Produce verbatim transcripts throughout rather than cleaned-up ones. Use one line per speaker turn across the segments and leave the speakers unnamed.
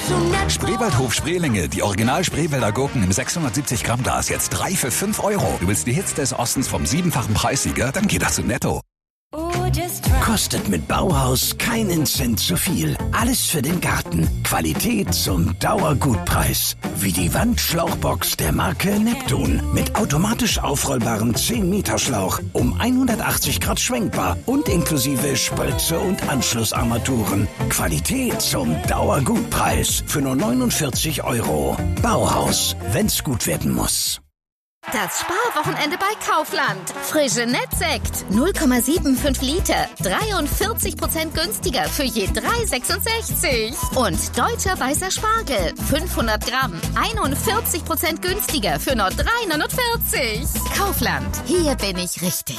zu netto.
Spreewaldhof Spreelinge, die Original Spreewälder Gurken im sechshundertsiebzig Gramm Glas, jetzt drei für fünf Euro. Du willst die Hits des Ostens vom siebenfachen Preissieger? Dann geht das zu Netto.
Kostet mit Bauhaus keinen Cent zu viel. Alles für den Garten. Qualität zum Dauergutpreis. Wie die Wandschlauchbox der Marke Neptun. Mit automatisch aufrollbarem zehn Meter Schlauch. Um hundertachtzig Grad schwenkbar. Und inklusive Spritze und Anschlussarmaturen. Qualität zum Dauergutpreis. Für nur neunundvierzig Euro. Bauhaus. Wenn's gut werden muss.
Das Sparwochenende bei Kaufland. Frische Nettsekt. null Komma fünfundsiebzig Liter. dreiundvierzig Prozent günstiger für je drei Komma sechsundsechzig. Und deutscher weißer Spargel. fünfhundert Gramm. einundvierzig Prozent günstiger für nur drei Komma neunundvierzig. Kaufland. Hier bin ich richtig.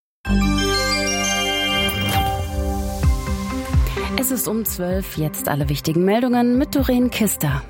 Es ist um zwölf. Jetzt alle wichtigen Meldungen mit Doreen Kister.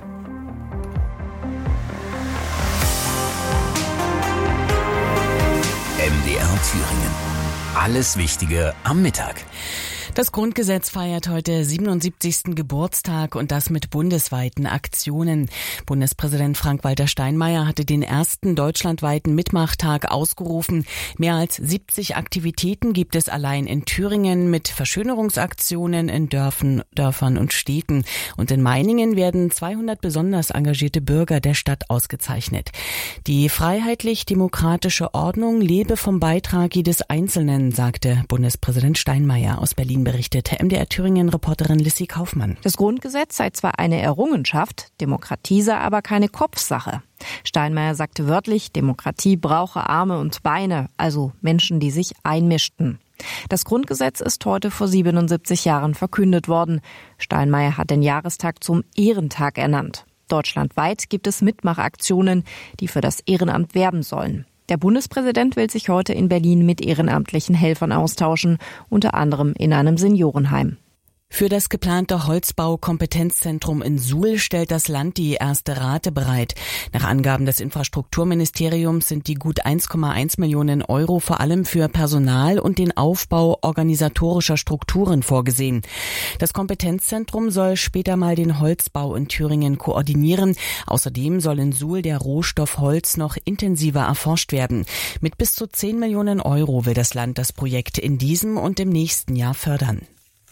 M D R Thüringen. Alles Wichtige am Mittag.
Das Grundgesetz feiert heute siebenundsiebzigsten Geburtstag und das mit bundesweiten Aktionen. Bundespräsident Frank-Walter Steinmeier hatte den ersten deutschlandweiten Mitmachtag ausgerufen. Mehr als siebzig Aktivitäten gibt es allein in Thüringen mit Verschönerungsaktionen in Dörfern, Dörfern und Städten. Und in Meiningen werden zweihundert besonders engagierte Bürger der Stadt ausgezeichnet. Die freiheitlich-demokratische Ordnung lebe vom Beitrag jedes Einzelnen, sagte Bundespräsident Steinmeier. Aus Berlin berichtete M D R Thüringen-Reporterin Lissy Kaufmann.
Das Grundgesetz sei zwar eine Errungenschaft, Demokratie sei aber keine Kopfsache. Steinmeier sagte wörtlich, Demokratie brauche Arme und Beine, also Menschen, die sich einmischten. Das Grundgesetz ist heute vor siebenundsiebzig Jahren verkündet worden. Steinmeier hat den Jahrestag zum Ehrentag ernannt. Deutschlandweit gibt es Mitmachaktionen, die für das Ehrenamt werben sollen. Der Bundespräsident will sich heute in Berlin mit ehrenamtlichen Helfern austauschen, unter anderem in einem Seniorenheim.
Für das geplante Holzbau-Kompetenzzentrum in Suhl stellt das Land die erste Rate bereit. Nach Angaben des Infrastrukturministeriums sind die gut eins Komma eins Millionen Euro vor allem für Personal und den Aufbau organisatorischer Strukturen vorgesehen. Das Kompetenzzentrum soll später mal den Holzbau in Thüringen koordinieren. Außerdem soll in Suhl der Rohstoff Holz noch intensiver erforscht werden. Mit bis zu zehn Millionen Euro will das Land das Projekt in diesem und im nächsten Jahr fördern.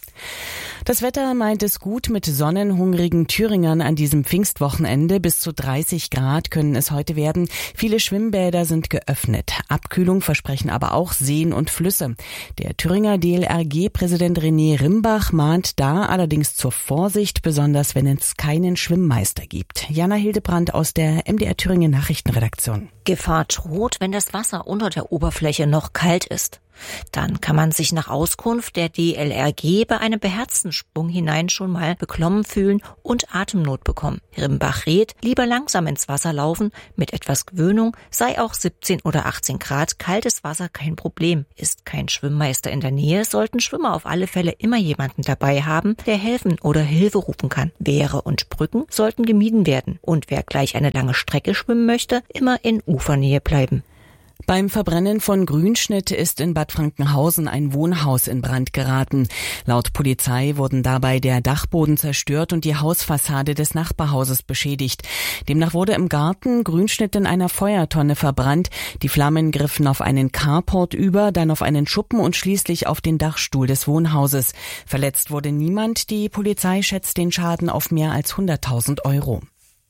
Das Wetter meint es gut mit sonnenhungrigen Thüringern an diesem Pfingstwochenende. Bis zu dreißig Grad können es heute werden. Viele Schwimmbäder sind geöffnet. Abkühlung versprechen aber auch Seen und Flüsse. Der Thüringer D L R G-Präsident René Rimbach mahnt da allerdings zur Vorsicht, besonders wenn es keinen Schwimmmeister gibt. Jana Hildebrandt aus der M D R Thüringen Nachrichtenredaktion.
Gefahr droht, wenn das Wasser unter der Oberfläche noch kalt ist. Dann kann man sich nach Auskunft der D L R G bei einem beherzten Sprung hinein schon mal beklommen fühlen und Atemnot bekommen. Rimbach rät, lieber langsam ins Wasser laufen. Mit etwas Gewöhnung sei auch siebzehn oder achtzehn Grad kaltes Wasser kein Problem. Ist kein Schwimmmeister in der Nähe, sollten Schwimmer auf alle Fälle immer jemanden dabei haben, der helfen oder Hilfe rufen kann. Wehre und Brücken sollten gemieden werden. Und wer gleich eine lange Strecke schwimmen möchte, immer in Ufernähe bleiben.
Beim Verbrennen von Grünschnitt ist in Bad Frankenhausen ein Wohnhaus in Brand geraten. Laut Polizei wurden dabei der Dachboden zerstört und die Hausfassade des Nachbarhauses beschädigt. Demnach wurde im Garten Grünschnitt in einer Feuertonne verbrannt. Die Flammen griffen auf einen Carport über, dann auf einen Schuppen und schließlich auf den Dachstuhl des Wohnhauses. Verletzt wurde niemand. Die Polizei schätzt den Schaden auf mehr als hunderttausend Euro.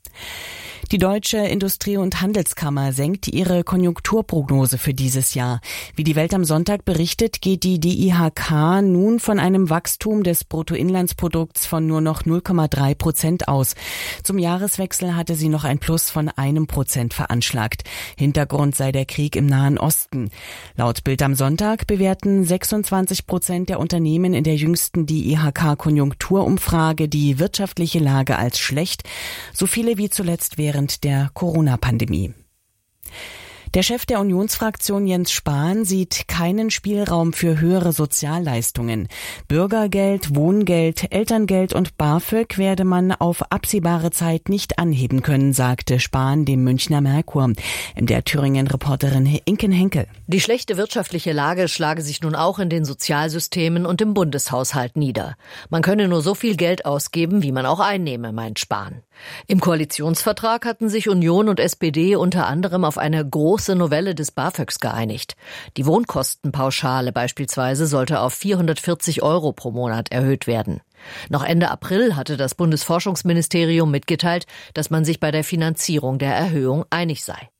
Die Deutsche Industrie- und Handelskammer senkt ihre Konjunkturprognose für dieses Jahr. Wie die Welt am Sonntag berichtet, geht die D I H K nun von einem Wachstum des Bruttoinlandsprodukts von nur noch null Komma drei Prozent aus. Zum Jahreswechsel hatte sie noch ein Plus von einem Prozent veranschlagt. Hintergrund sei der Krieg im Nahen Osten. Laut Bild am Sonntag bewerten sechsundzwanzig Prozent der Unternehmen in der jüngsten D I H K-Konjunkturumfrage die wirtschaftliche Lage als schlecht, so viele wie zuletzt während der Corona-Pandemie. Der Chef der Unionsfraktion Jens Spahn sieht keinen Spielraum für höhere Sozialleistungen. Bürgergeld, Wohngeld, Elterngeld und BAföG werde man auf absehbare Zeit nicht anheben können, sagte Spahn dem Münchner Merkur. M D R Thüringen-Reporterin Inken Henkel.
Die schlechte wirtschaftliche Lage schlage sich nun auch in den Sozialsystemen und im Bundeshaushalt nieder. Man könne nur so viel Geld ausgeben, wie man auch einnehme, meint Spahn. Im Koalitionsvertrag hatten sich Union und S P D unter anderem auf eine große Novelle des BAföGs geeinigt. Die Wohnkostenpauschale beispielsweise sollte auf vierhundertvierzig Euro pro Monat erhöht werden. Noch Ende April hatte das Bundesforschungsministerium mitgeteilt, dass man sich bei der Finanzierung der Erhöhung einig sei.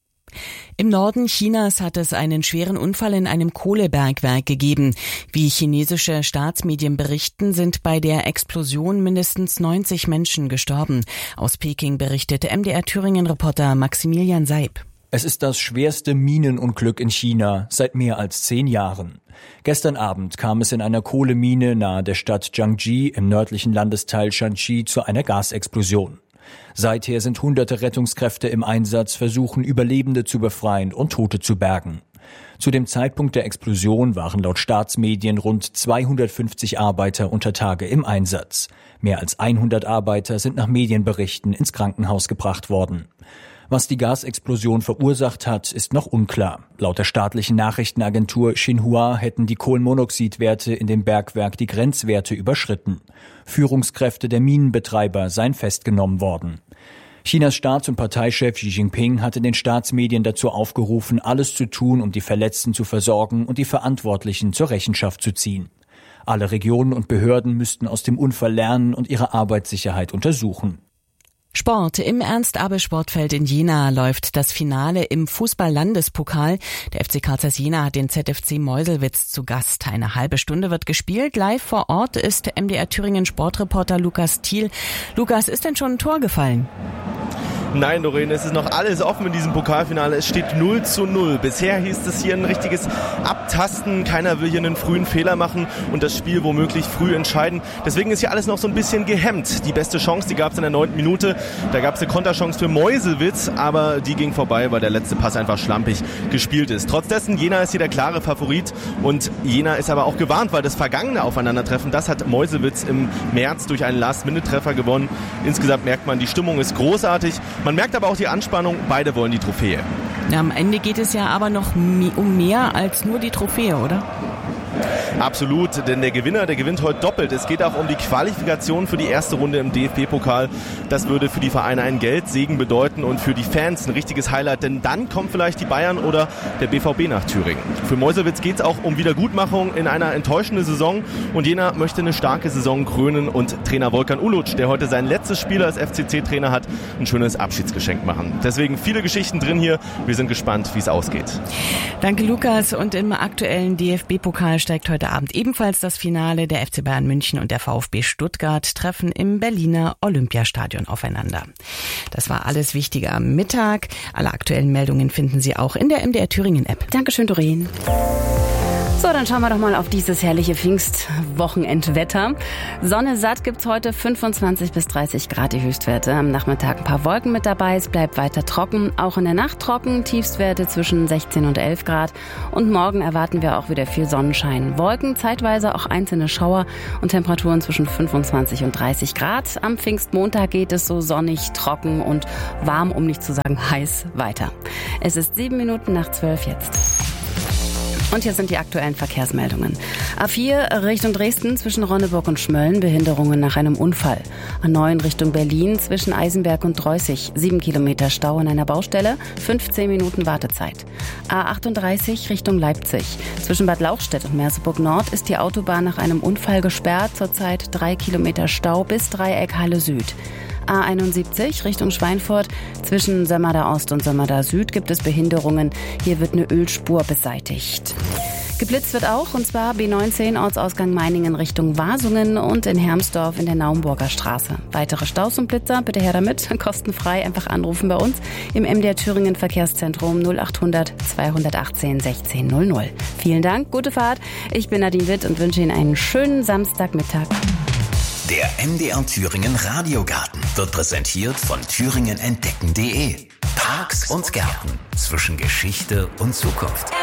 Im Norden Chinas hat es einen schweren Unfall in einem Kohlebergwerk gegeben. Wie chinesische Staatsmedien berichten, sind bei der Explosion mindestens neunzig Menschen gestorben. Aus Peking berichtete M D R Thüringen-Reporter Maximilian Seib.
Es ist das schwerste Minenunglück in China seit mehr als zehn Jahren. Gestern Abend kam es in einer Kohlemine nahe der Stadt Jiangji im nördlichen Landesteil Shanxi zu einer Gasexplosion. Seither sind hunderte Rettungskräfte im Einsatz, versuchen Überlebende zu befreien und Tote zu bergen. Zu dem Zeitpunkt der Explosion waren laut Staatsmedien rund zweihundertfünfzig Arbeiter unter Tage im Einsatz. Mehr als hundert Arbeiter sind nach Medienberichten ins Krankenhaus gebracht worden. Was die Gasexplosion verursacht hat, ist noch unklar. Laut der staatlichen Nachrichtenagentur Xinhua hätten die Kohlenmonoxidwerte in dem Bergwerk die Grenzwerte überschritten. Führungskräfte der Minenbetreiber seien festgenommen worden. Chinas Staats- und Parteichef Xi Jinping hatte den Staatsmedien dazu aufgerufen, alles zu tun, um die Verletzten zu versorgen und die Verantwortlichen zur Rechenschaft zu ziehen. Alle Regionen und Behörden müssten aus dem Unfall lernen und ihre Arbeitssicherheit untersuchen.
Sport. Im Ernst-Abel-Sportfeld in Jena läuft das Finale im Fußball-Landespokal. Der F C K Z Jena hat den Z F C Meuselwitz zu Gast. Eine halbe Stunde wird gespielt. Live vor Ort ist M D R Thüringen-Sportreporter Lukas Thiel. Lukas, ist denn schon ein Tor gefallen?
Nein, Doreen, es ist noch alles offen in diesem Pokalfinale. Es steht null zu null. Bisher hieß es hier ein richtiges Abtasten. Keiner will hier einen frühen Fehler machen und das Spiel womöglich früh entscheiden. Deswegen ist hier alles noch so ein bisschen gehemmt. Die beste Chance, die gab es in der neunten Minute. Da gab es eine Konterchance für Meuselwitz, aber die ging vorbei, weil der letzte Pass einfach schlampig gespielt ist. Trotz dessen, Jena ist hier der klare Favorit und Jena ist aber auch gewarnt, weil das vergangene Aufeinandertreffen, das hat Meuselwitz im März durch einen Last-Minute-Treffer gewonnen. Insgesamt merkt man, die Stimmung ist großartig. Man merkt aber auch die Anspannung, beide wollen die Trophäe.
Ja, am Ende geht es ja aber noch um mehr als nur die Trophäe, oder?
Absolut, denn der Gewinner, der gewinnt heute doppelt. Es geht auch um die Qualifikation für die erste Runde im D F B-Pokal. Das würde für die Vereine einen Geldsegen bedeuten und für die Fans ein richtiges Highlight, denn dann kommen vielleicht die Bayern oder der B V B nach Thüringen. Für Meuselwitz geht es auch um Wiedergutmachung in einer enttäuschenden Saison und Jena möchte eine starke Saison krönen und Trainer Volkan Uluc, der heute sein letztes Spiel als F C C-Trainer hat, ein schönes Abschiedsgeschenk machen. Deswegen viele Geschichten drin hier. Wir sind gespannt, wie es ausgeht.
Danke, Lukas. Und im aktuellen D F B-Pokal steigt heute Abend ebenfalls das Finale. Der F C Bayern München und der VfB Stuttgart treffen im Berliner Olympiastadion aufeinander. Das war alles Wichtige am Mittag. Alle aktuellen Meldungen finden Sie auch in der M D R Thüringen App.
Dankeschön, Doreen. So, dann schauen wir doch mal auf dieses herrliche Pfingstwochenendwetter. Sonne satt gibt's heute fünfundzwanzig bis dreißig Grad die Höchstwerte. Am Nachmittag ein paar Wolken mit dabei. Es bleibt weiter trocken. Auch in der Nacht trocken. Tiefstwerte zwischen sechzehn und elf Grad. Und morgen erwarten wir auch wieder viel Sonnenschein. Wolken, zeitweise auch einzelne Schauer und Temperaturen zwischen fünfundzwanzig und dreißig Grad. Am Pfingstmontag geht es so sonnig, trocken und warm, um nicht zu sagen heiß, weiter. Es ist sieben Minuten nach zwölf jetzt. Und hier sind die aktuellen Verkehrsmeldungen. A vier Richtung Dresden zwischen Ronneburg und Schmölln, Behinderungen nach einem Unfall. A neun Richtung Berlin zwischen Eisenberg und Dreußig, sieben Kilometer Stau an einer Baustelle, fünfzehn Minuten Wartezeit. A achtunddreißig Richtung Leipzig. Zwischen Bad Lauchstädt und Merseburg Nord ist die Autobahn nach einem Unfall gesperrt, zurzeit drei Kilometer Stau bis Dreieck Halle Süd. A einundsiebzig Richtung Schweinfurt. Zwischen Sömmerda Ost und Sömmerda Süd gibt es Behinderungen. Hier wird eine Ölspur beseitigt. Geblitzt wird auch, und zwar B neunzehn Ortsausgang Meiningen Richtung Wasungen und in Hermsdorf in der Naumburger Straße. Weitere Staus und Blitzer, bitte her damit, kostenfrei, einfach anrufen bei uns im M D R Thüringen Verkehrszentrum null achthundert zweihundertachtzehn sechzehn null null. Vielen Dank, gute Fahrt. Ich bin Nadine Witt und wünsche Ihnen einen schönen Samstagmittag.
Der M D R Thüringen Radiogarten wird präsentiert von thüringen entdecken punkt de. Parks und Gärten zwischen Geschichte und Zukunft.